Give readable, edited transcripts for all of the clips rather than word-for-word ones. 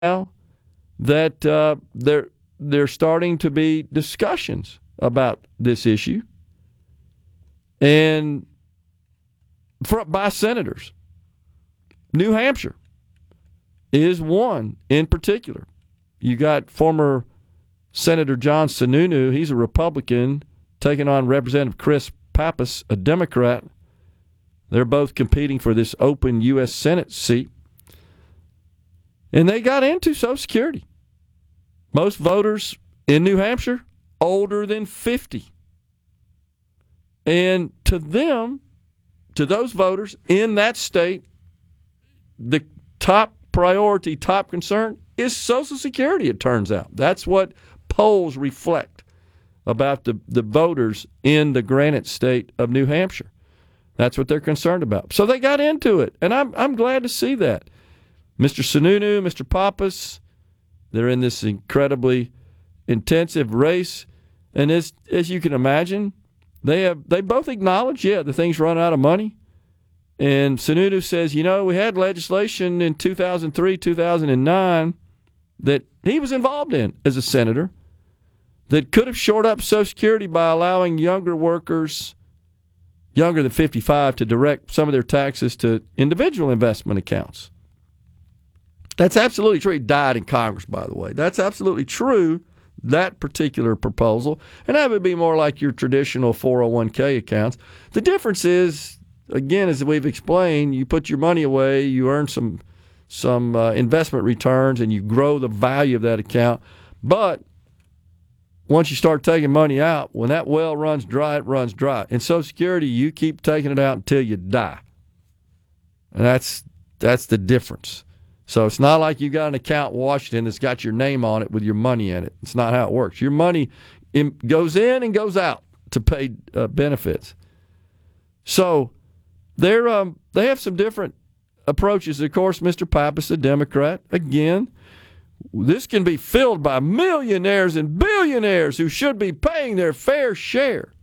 now that they're starting to be discussions about this issue, and by senators. New Hampshire is one in particular. You got former Senator John Sununu. He's a Republican, taking on Representative Chris Pappas, a Democrat. They're both competing for this open U.S. Senate seat. And they got into Social Security. Most voters in New Hampshire older than 50. And to them, to those voters in that state, the top priority, top concern is Social Security, it turns out. That's what polls reflect about the voters in the Granite State of New Hampshire. That's what they're concerned about. So they got into it, and I'm glad to see that. Mr. Sununu, Mr. Pappas, they're in this incredibly intensive race, and as you can imagine, they both acknowledge, the thing's run out of money. And Sununu says, we had legislation in 2003, 2009 that he was involved in as a senator that could have shored up Social Security by allowing younger workers, younger than 55, to direct some of their taxes to individual investment accounts. That's absolutely true. He died in Congress, by the way. That's absolutely true, that particular proposal. And that would be more like your traditional 401k accounts. The difference is, again, as we've explained, you put your money away, you earn some investment returns, and you grow the value of that account. But once you start taking money out, when that well runs dry, it runs dry. In Social Security, you keep taking it out until you die. And that's the difference. So it's not like you got an account in Washington that's got your name on it with your money in it. It's not how it works. Your money goes in and goes out to pay benefits. So they have some different approaches. Of course, Mr. Pappas, a Democrat, again, this can be filled by millionaires and billionaires who should be paying their fair share.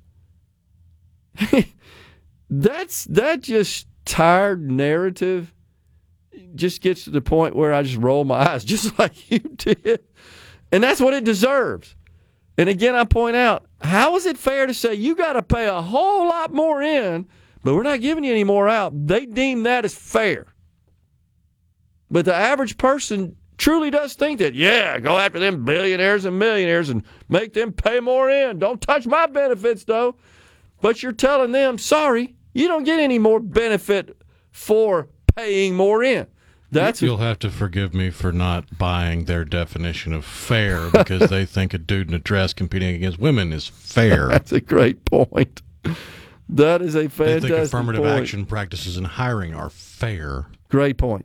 That just tired narrative just gets to the point where I just roll my eyes, just like you did. And that's what it deserves. And again, I point out, how is it fair to say you got to pay a whole lot more in, but we're not giving you any more out? They deem that as fair. But the average person truly does think that, go after them billionaires and millionaires and make them pay more in. Don't touch my benefits, though. But you're telling them, sorry, you don't get any more benefit for paying more in. You'll have to forgive me for not buying their definition of fair because they think a dude in a dress competing against women is fair. That's a great point. That is a fantastic point. They think affirmative action practices in hiring are fair. Great point.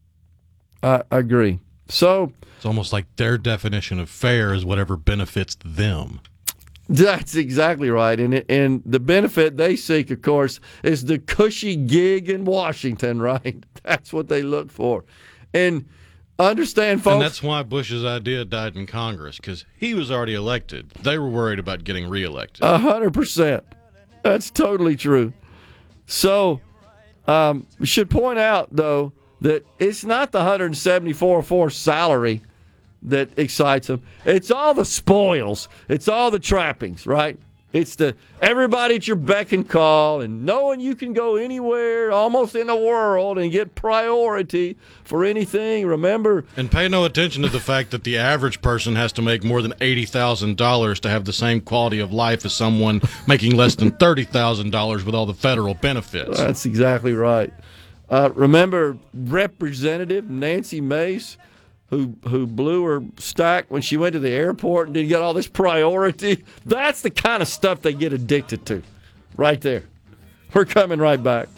I agree. So it's almost like their definition of fair is whatever benefits them. That's exactly right. And the benefit they seek, of course, is the cushy gig in Washington, right? That's what they look for. And understand, folks. And that's why Bush's idea died in Congress, because he was already elected. They were worried about getting reelected. 100%. That's totally true. So we should point out, though, that it's not the $174,400 salary that excites them. It's all the spoils. It's all the trappings, right? It's the everybody at your beck and call and knowing you can go anywhere almost in the world and get priority for anything. Remember? And pay no attention to the fact that the average person has to make more than $80,000 to have the same quality of life as someone making less than $30,000 with all the federal benefits. That's exactly right. Remember Representative Nancy Mace, who blew her stack when she went to the airport and didn't get all this priority? That's the kind of stuff they get addicted to right there. We're coming right back.